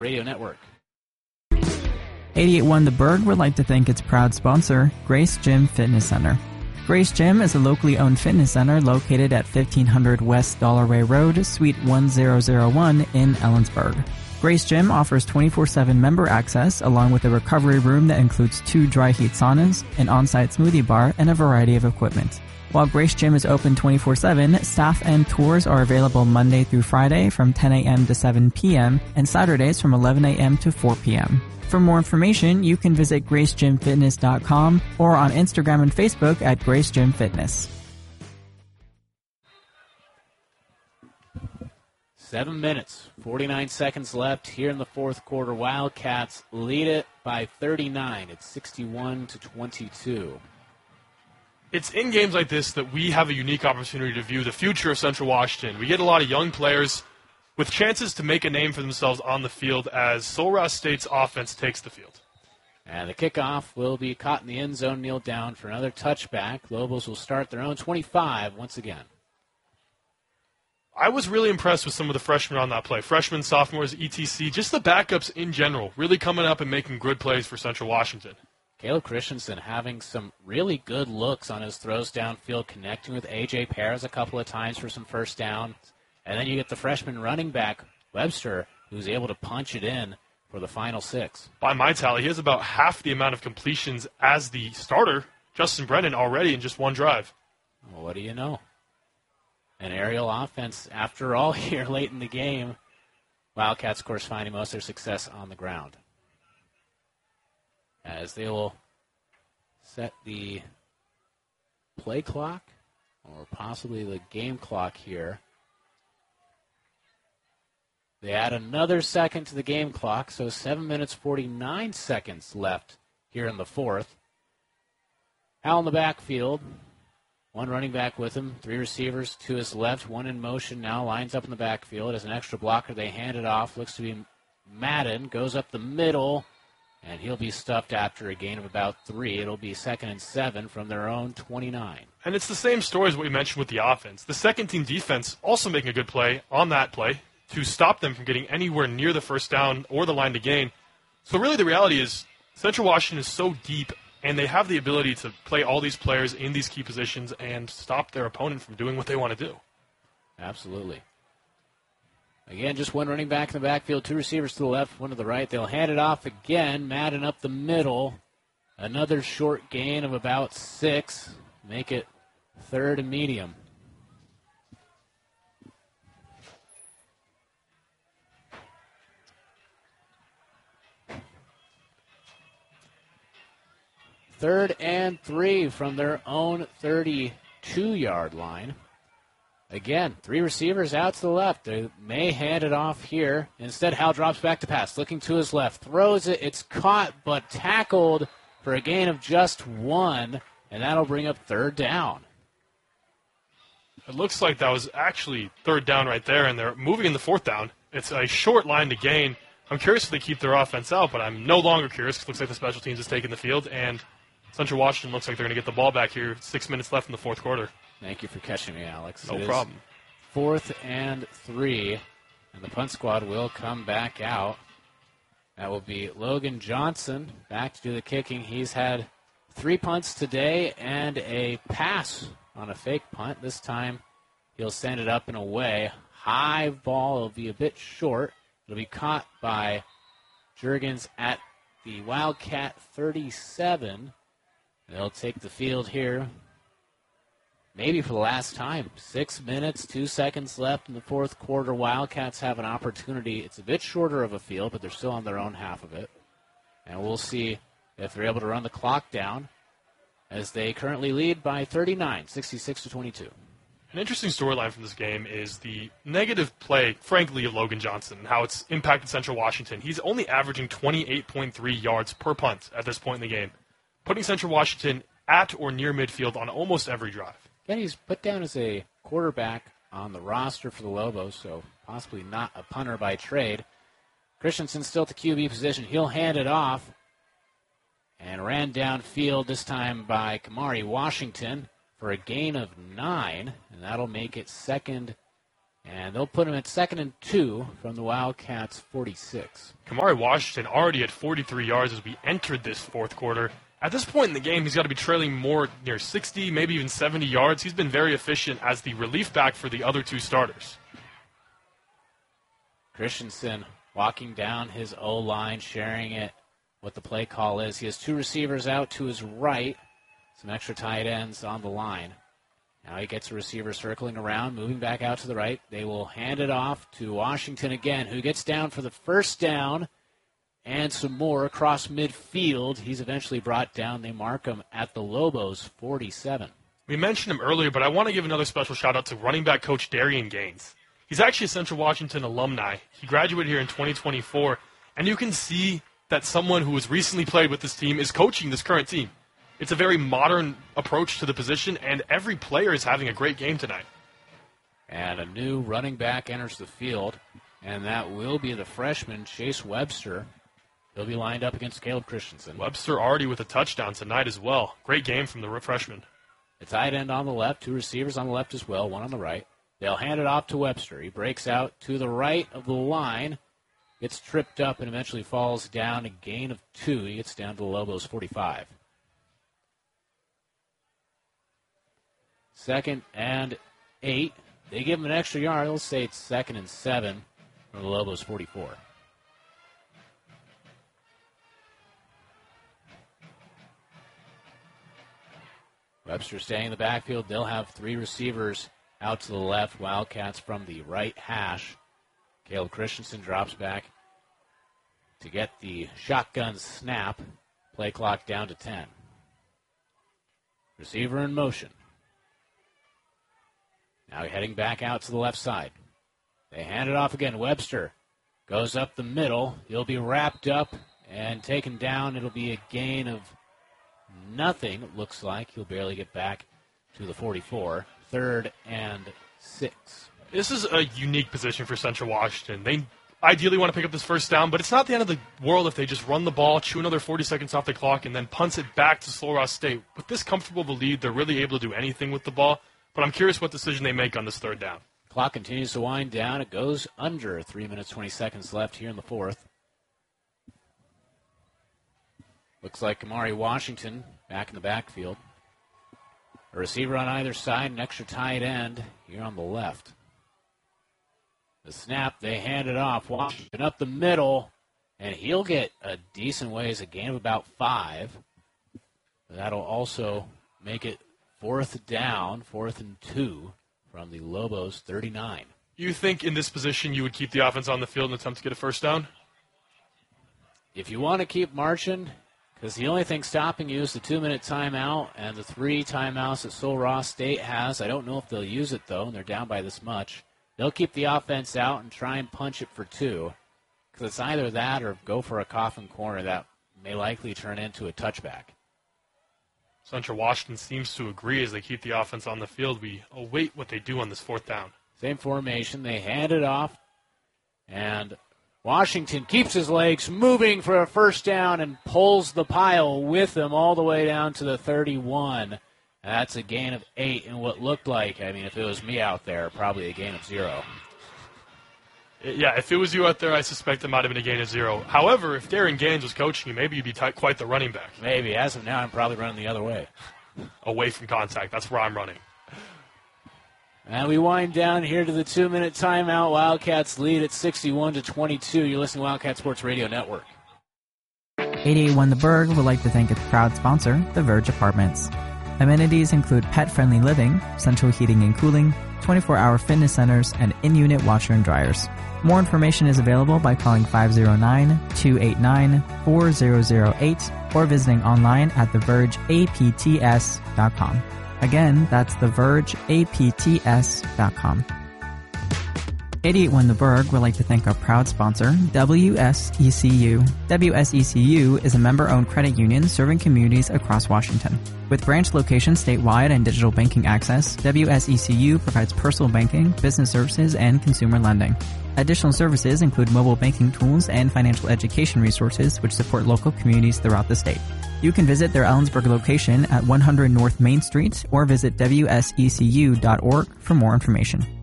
Radio Network. 88.1 The Berg would like to thank its proud sponsor, Grace Gym Fitness Center. Grace Gym is a locally owned fitness center located at 1500 West Dollarway Road, Suite 1001 in Ellensburg. Grace Gym offers 24/7 member access along with a recovery room that includes 2 dry heat saunas, an on-site smoothie bar, and a variety of equipment. While Grace Gym is open 24/7, staff and tours are available Monday through Friday from 10 a.m. to 7 p.m. and Saturdays from 11 a.m. to 4 p.m. For more information, you can visit gracegymfitness.com or on Instagram and Facebook at Grace Gym Fitness. 7 minutes, 49 seconds left here in the fourth quarter. Wildcats lead it by 39. It's 61-22. It's in games like this that we have a unique opportunity to view the future of Central Washington. We get a lot of young players with chances to make a name for themselves on the field as Sul-Ross State's offense takes the field. And the kickoff will be caught in the end zone, kneel down for another touchback. Lobos will start their own 25 once again. I was really impressed with some of the freshmen on that play. Freshmen, sophomores, etc., just the backups in general, really coming up and making good plays for Central Washington. Caleb Christensen having some really good looks on his throws downfield, connecting with A.J. Pears a couple of times for some first downs. And then you get the freshman running back, Webster, who's able to punch it in for the final 6. By my tally, he has about half the amount of completions as the starter, Justin Brennan, already in just one drive. Well, what do you know? An aerial offense, after all, here late in the game. Wildcats, of course, finding most of their success on the ground. As they will set the play clock, or possibly the game clock here. They add another second to the game clock, so 7 minutes, 49 seconds left here in the fourth. Howell in the backfield. One running back with him, 3 receivers to his left, one in motion now, lines up in the backfield. As an extra blocker, they hand it off. Looks to be Madden, goes up the middle, and he'll be stuffed after a gain of about 3. It'll be 2nd and 7 from their own 29. And it's the same story as what we mentioned with the offense. The second-team defense also making a good play on that play to stop them from getting anywhere near the first down or the line to gain. So really the reality is Central Washington is so deep, and they have the ability to play all these players in these key positions and stop their opponent from doing what they want to do. Absolutely. Again, just one running back in the backfield, 2 receivers to the left, 1 to the right. They'll hand it off again. Madden up the middle. Another short gain of about 6. Make it 3rd and medium. Third and 3 from their own 32-yard line. Again, 3 receivers out to the left. They may hand it off here. Instead, Howell drops back to pass, looking to his left. Throws it. It's caught, but tackled for a gain of just 1, and that'll bring up 3rd down. It looks like that was actually 3rd down right there, and they're moving in the 4th down. It's a short line to gain. I'm curious if they keep their offense out, but I'm no longer curious because it looks like the special teams is taking the field, and Central Washington looks like they're going to get the ball back here. 6 minutes left in the 4th quarter. Thank you for catching me, Alex. No problem. 4th and 3, and the punt squad will come back out. That will be Logan Johnson back to do the kicking. He's had 3 punts today and a pass on a fake punt. This time he'll send it up and away. High ball will be a bit short. It'll be caught by Juergens at the Wildcat 37. They'll take the field here, maybe for the last time. 6 minutes, 2 seconds left in the 4th quarter. Wildcats have an opportunity. It's a bit shorter of a field, but they're still on their own half of it. And we'll see if they're able to run the clock down as they currently lead by 39, 66-22. An interesting storyline from this game is the negative play, frankly, of Logan Johnson and how it's impacted Central Washington. He's only averaging 28.3 yards per punt at this point in the game, putting Central Washington at or near midfield on almost every drive. Again, he's put down as a quarterback on the roster for the Lobos, so possibly not a punter by trade. Christensen still at the QB position. He'll hand it off and ran downfield, this time by Kamari Washington, for a gain of 9, and that'll make it 2nd And they'll put him at 2nd and 2 from the Wildcats' 46. Kamari Washington already at 43 yards as we entered this fourth quarter. At this point in the game, he's got to be trailing more near 60, maybe even 70 yards. He's been very efficient as the relief back for the other two starters. Christensen walking down his O-line, sharing it, what the play call is. He has two receivers out to his right, some extra tight ends on the line. Now he gets a receiver circling around, moving back out to the right. They will hand it off to Washington again, who gets down for the first down and some more across midfield. He's eventually brought down. They mark him at the Lobos' 47. We mentioned him earlier, but I want to give another special shout-out to running back coach Darian Gaines. He's actually a Central Washington alumni. He graduated here in 2024, and you can see that someone who has recently played with this team is coaching this current team. It's a very modern approach to the position, and every player is having a great game tonight. And a new running back enters the field, and that will be the freshman, Chase Webster. He'll be lined up against Caleb Christensen. Webster already with a touchdown tonight as well. Great game from the freshman. The tight end on the left, two receivers on the left as well, one on the right. They'll hand it off to Webster. He breaks out to the right of the line, gets tripped up, and eventually falls down, a gain of 2. He gets down to the Lobos' 45. 2nd and 8. They give him an extra yard. Let's say it's 2nd and 7 from the Lobos' 44. Webster staying in the backfield. They'll have 3 receivers out to the left. Wildcats from the right hash. Caleb Christensen drops back to get the shotgun snap. Play clock down to 10. Receiver in motion. Now heading back out to the left side. They hand it off again. Webster goes up the middle. He'll be wrapped up and taken down. It'll be a gain of nothing, it looks like. He'll barely get back to the 44. 3rd and 6. This is a unique position for Central Washington. They ideally want to pick up this first down, but it's not the end of the world if they just run the ball, chew another 40 seconds off the clock, and then punts it back to Sul Ross State. With this comfortable of a lead, they're really able to do anything with the ball. But I'm curious what decision they make on this 3rd down. Clock continues to wind down. It goes under 3 minutes, 20 seconds left here in the 4th. Looks like Kamari Washington back in the backfield. A receiver on either side, an extra tight end here on the left. The snap, they hand it off. Washington up the middle, and he'll get a decent ways, a gain of about 5. That'll also make it 4th down, 4th and 2 from the Lobos' 39. You think in this position you would keep the offense on the field and attempt to get a first down? If you want to keep marching, because the only thing stopping you is the 2-minute timeout and the 3 timeouts that Sul Ross State has. I don't know if they'll use it, though, and they're down by this much. They'll keep the offense out and try and punch it for 2, because it's either that or go for a coffin corner that may likely turn into a touchback. Central Washington seems to agree as they keep the offense on the field. We await what they do on this 4th down. Same formation. They hand it off, and Washington keeps his legs moving for a first down and pulls the pile with him all the way down to the 31. That's a gain of 8 in what looked like, I mean, if it was me out there, probably a gain of 0. Yeah, if it was you out there, I suspect it might have been a gain of 0. However, if Darren Gaines was coaching you, maybe you'd be quite the running back. Maybe. As of now, I'm probably running the other way. Away from contact. That's where I'm running. And we wind down here to the 2-minute timeout. Wildcats lead at 61-22. You're listening to Wildcat Sports Radio Network. 881 The Berg would like to thank its proud sponsor, The Verge Apartments. Amenities include pet-friendly living, central heating and cooling, 24-hour fitness centers, and in-unit washer and dryers. More information is available by calling 509-289-4008 or visiting online at thevergeapts.com. Again, that's thevergeapts.com. 881 The Berg would like to thank our proud sponsor, WSECU. WSECU is a member-owned credit union serving communities across Washington. With branch locations statewide and digital banking access, WSECU provides personal banking, business services, and consumer lending. Additional services include mobile banking tools and financial education resources which support local communities throughout the state. You can visit their Ellensburg location at 100 North Main Street or visit WSECU.org for more information.